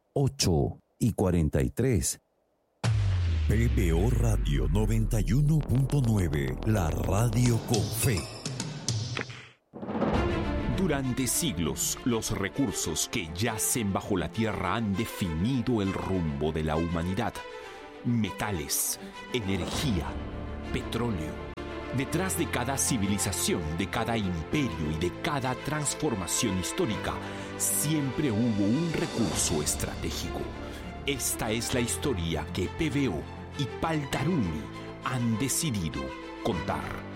8:43. PBO Radio 91.9, la radio con fe. Durante siglos, los recursos que yacen bajo la tierra han definido el rumbo de la humanidad. Metales, energía, petróleo. Detrás de cada civilización, de cada imperio y de cada transformación histórica, siempre hubo un recurso estratégico. Esta es la historia que PBO y Paltarumi han decidido contar.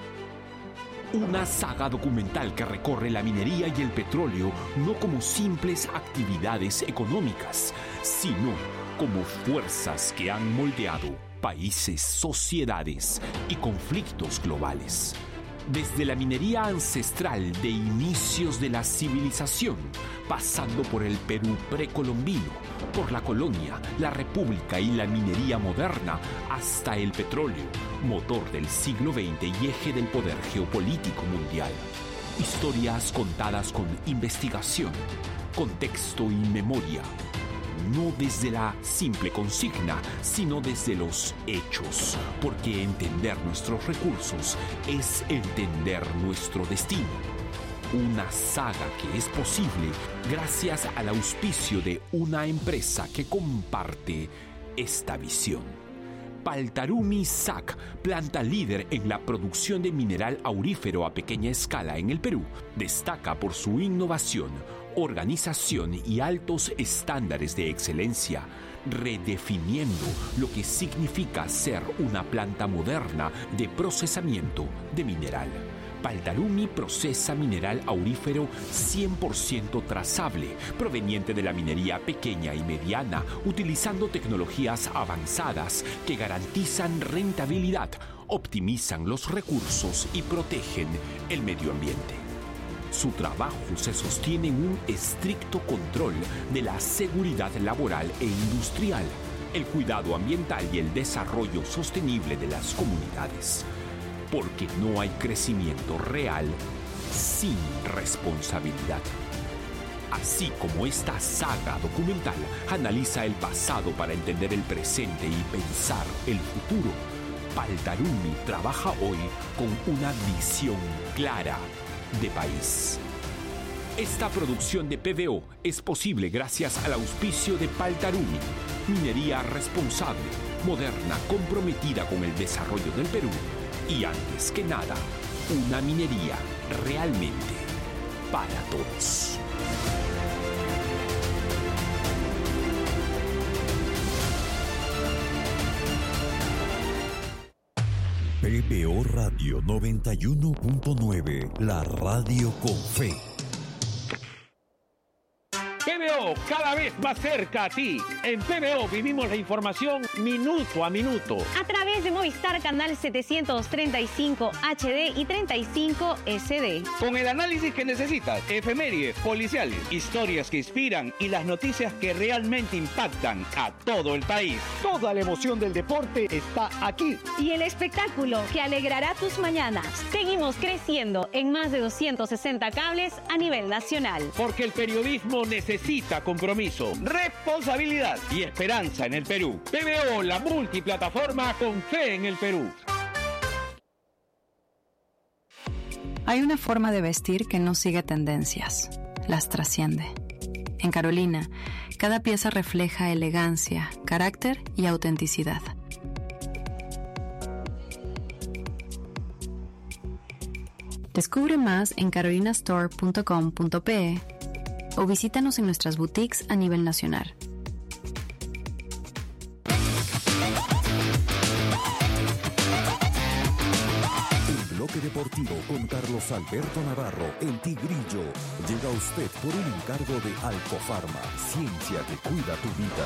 Una saga documental que recorre la minería y el petróleo no como simples actividades económicas, sino como fuerzas que han moldeado países, sociedades y conflictos globales. Desde la minería ancestral de inicios de la civilización, pasando por el Perú precolombino, por la colonia, la república y la minería moderna, hasta el petróleo, motor del siglo XX y eje del poder geopolítico mundial. Historias contadas con investigación, contexto y memoria. No desde la simple consigna, sino desde los hechos, porque entender nuestros recursos es entender nuestro destino. Una saga que es posible gracias al auspicio de una empresa que comparte esta visión. Paltarumi SAC, planta líder en la producción de mineral aurífero a pequeña escala en el Perú, destaca por su innovación, organización y altos estándares de excelencia, redefiniendo lo que significa ser una planta moderna de procesamiento de mineral. Paltarumi procesa mineral aurífero 100% trazable, proveniente de la minería pequeña y mediana, utilizando tecnologías avanzadas que garantizan rentabilidad, optimizan los recursos y protegen el medio ambiente. Su trabajo se sostiene en un estricto control de la seguridad laboral e industrial, el cuidado ambiental y el desarrollo sostenible de las comunidades. Porque no hay crecimiento real sin responsabilidad. Así como esta saga documental analiza el pasado para entender el presente y pensar el futuro, Paltarumi trabaja hoy con una visión clara de país. Esta producción de PBO es posible gracias al auspicio de Paltarumi, minería responsable, moderna, comprometida con el desarrollo del Perú y, antes que nada, una minería realmente para todos. PBO Radio 91.9, la radio con fe. PBO, cada vez más cerca a ti. En PBO vivimos la información minuto a minuto. A través de Movistar Canal 735 HD y 35 SD. Con el análisis que necesitas, efemérides, policiales, historias que inspiran y las noticias que realmente impactan a todo el país. Toda la emoción del deporte está aquí. Y el espectáculo que alegrará tus mañanas. Seguimos creciendo en más de 260 cables a nivel nacional. Porque el periodismo necesita compromiso, responsabilidad y esperanza en el Perú. PBO, la multiplataforma con fe en el Perú. Hay una forma de vestir que no sigue tendencias, las trasciende. En Carolina, cada pieza refleja elegancia, carácter y autenticidad. Descubre más en carolinastore.com.pe o visítanos en nuestras boutiques a nivel nacional. El bloque deportivo con Carlos Alberto Navarro, el Tigrillo, llega a usted por un encargo de Alcofarma, ciencia que cuida tu vida.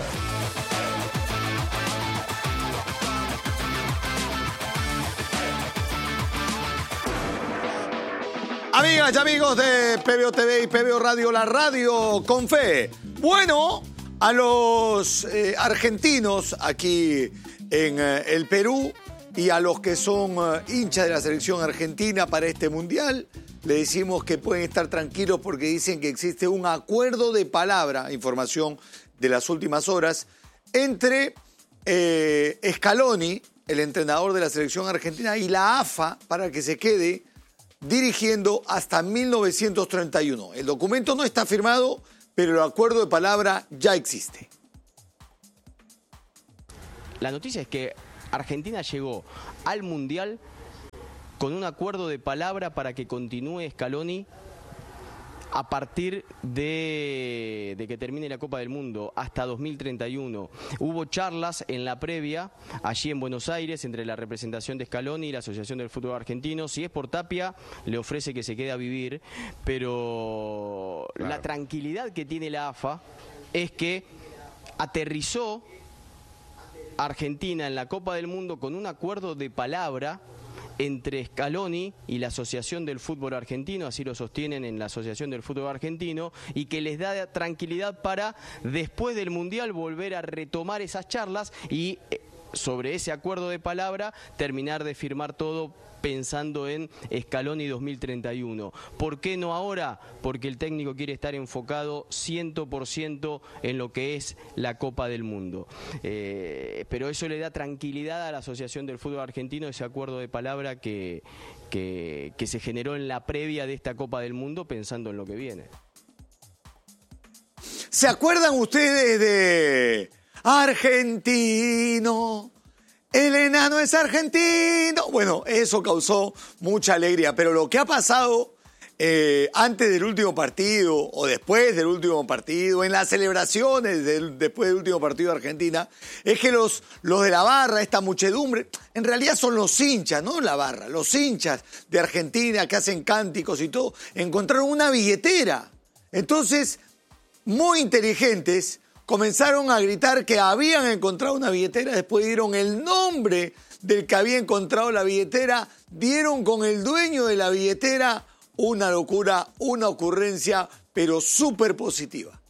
Amigas y amigos de PBO TV y PBO Radio, la radio con fe. Bueno, a los argentinos aquí en el Perú y a los que son hinchas de la selección argentina para este mundial, le decimos que pueden estar tranquilos porque dicen que existe un acuerdo de palabra, información de las últimas horas entre Scaloni, el entrenador de la selección argentina, y la AFA para que se quede dirigiendo hasta 1931. El documento no está firmado, pero el acuerdo de palabra ya existe. La noticia es que Argentina llegó al Mundial con un acuerdo de palabra para que continúe Scaloni a partir de que termine la Copa del Mundo hasta 2031. Hubo charlas en la previa, allí en Buenos Aires, entre la representación de Scaloni y la Asociación del Fútbol Argentino. Si es por Tapia, le ofrece que se quede a vivir, pero claro, la tranquilidad que tiene la AFA es que aterrizó Argentina en la Copa del Mundo con un acuerdo de palabra entre Scaloni y la Asociación del Fútbol Argentino, así lo sostienen en la Asociación del Fútbol Argentino, y que les da tranquilidad para, después del Mundial, volver a retomar esas charlas y sobre ese acuerdo de palabra terminar de firmar todo pensando en Scaloni 2031. ¿Por qué no ahora? Porque el técnico quiere estar enfocado 100% en lo que es la Copa del Mundo. Pero eso le da tranquilidad a la Asociación del Fútbol Argentino, ese acuerdo de palabra que se generó en la previa de esta Copa del Mundo pensando en lo que viene. ¿Se acuerdan ustedes de Argentino? El enano es argentino. Bueno, eso causó mucha alegría, pero lo que ha pasado antes del último partido o después del último partido, en las celebraciones después del último partido de Argentina, es que los de la barra, esta muchedumbre, en realidad son los hinchas, no la barra, los hinchas de Argentina que hacen cánticos y todo, encontraron una billetera. Entonces, muy inteligentes, comenzaron a gritar que habían encontrado una billetera, después dieron el nombre del que había encontrado la billetera, dieron con el dueño de la billetera. Una locura, una ocurrencia, pero súper positiva.